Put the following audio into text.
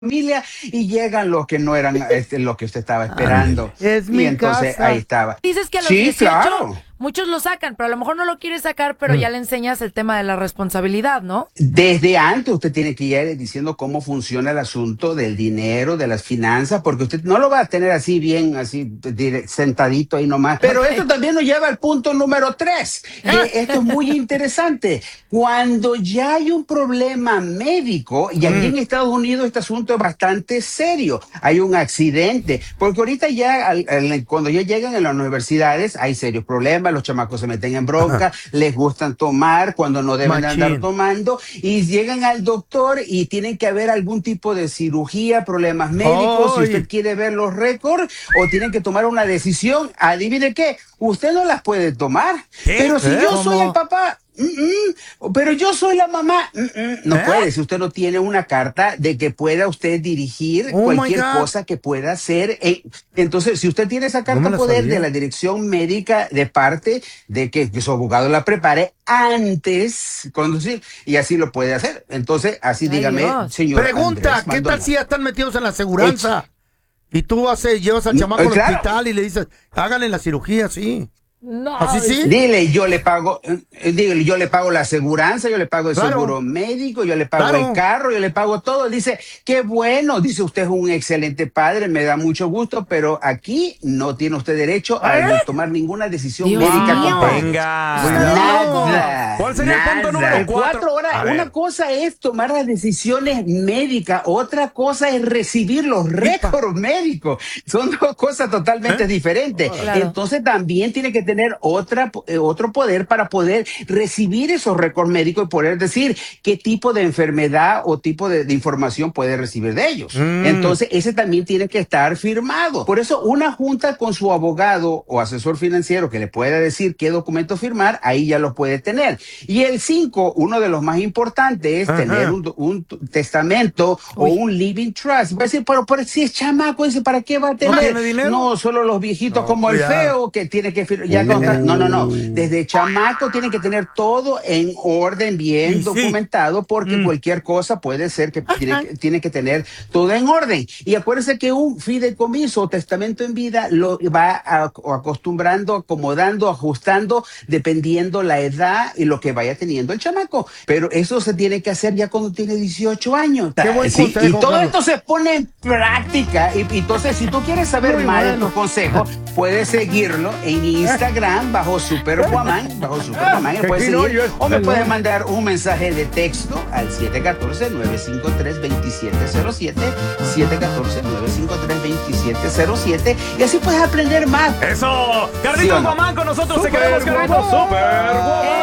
familia y llegan los que no eran lo que usted estaba esperando. Es Y mi entonces casa. ahí estaba. Dices que a los Sí, 18 claro. muchos lo sacan, pero a lo mejor no lo quieres sacar, pero ya le enseñas el tema de la responsabilidad, ¿no? Desde antes usted tiene que ir diciendo cómo funciona el asunto del dinero, de las finanzas, porque usted no lo va a tener así bien, así sentadito ahí nomás. Pero esto también nos lleva al punto número 3, que esto es muy interesante. Cuando ya hay un problema médico, y aquí en Estados Unidos este asunto es bastante serio, hay un accidente, porque ahorita ya cuando ya llegan a las universidades hay serios problemas, los chamacos se meten en bronca, les gustan tomar cuando no deben andar tomando, y llegan al doctor y tienen que haber algún tipo de cirugía, problemas médicos, si usted quiere ver los récords o tienen que tomar una decisión, adivine qué, usted no las puede tomar, pero si yo soy el papá, pero yo soy la mamá, no puede, si usted no tiene una carta de que pueda usted dirigir cualquier cosa que pueda hacer. Entonces, si usted tiene esa carta poder de la dirección médica de parte de que su abogado la prepare antes conducir, y así lo puede hacer. Entonces, así dígame, señor. Pregunta, Andrés ¿qué tal Maldonado? si ya están metidos en la aseguranza? Y tú llevas al chamaco al hospital y le dices, háganle la cirugía, sí. No. ¿Así sí? Dile, yo le pago la aseguranza, yo le pago el seguro médico, yo le pago el carro, yo le pago todo. Dice, qué bueno, dice, usted es un excelente padre, me da mucho gusto, pero aquí no tiene usted derecho a tomar ninguna decisión médica con él. Venga. Nada. ¿Cuál sería el punto número 4? Una cosa es tomar las decisiones médicas, otra cosa es recibir los récords médicos. Son dos cosas totalmente diferentes. Claro. Entonces también tiene que tener otro poder para poder recibir esos récords médicos y poder decir qué tipo de enfermedad o tipo de información puede recibir de ellos. Entonces ese también tiene que estar firmado. Por eso una junta con su abogado o asesor financiero que le pueda decir qué documento firmar, ahí ya lo puede tener. Y el 5, uno de los más importantes es tener un testamento o un living trust. Va a decir, pero si es chamaco, dice, ¿para qué va a tener? ¿No tiene dinero? No, solo los viejitos como el feo que tiene que firmar. No. Desde chamaco tiene que tener todo en orden, bien documentado, porque cualquier cosa puede ser que tiene que tener todo en orden. Y acuérdense que un fideicomiso o testamento en vida lo va acostumbrando, acomodando, ajustando, dependiendo la edad y lo que vaya teniendo el chamaco. Pero eso se tiene que hacer ya cuando tiene 18 años. Qué buen consejo, y todo Carlos. esto se pone en práctica. Y entonces, si tú quieres saber más de estos consejos, puedes seguirlo en Instagram bajo Superwoman, me puedes seguir, o me puedes mandar un mensaje de texto al 714-953-2707, 714-953-2707, y así puedes aprender más. Eso. Carlitos ¿Sí o no? Guamán con nosotros. Se quedamos, Carlitos. Super Guamán.